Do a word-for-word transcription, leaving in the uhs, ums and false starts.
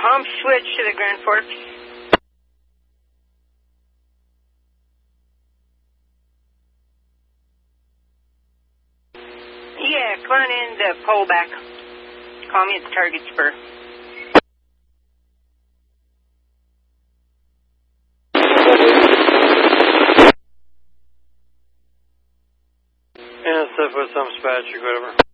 Home switch to the Grand Forks. Yeah, come on in the pole back. Call me at the target spur. And stuff with some spatch or whatever.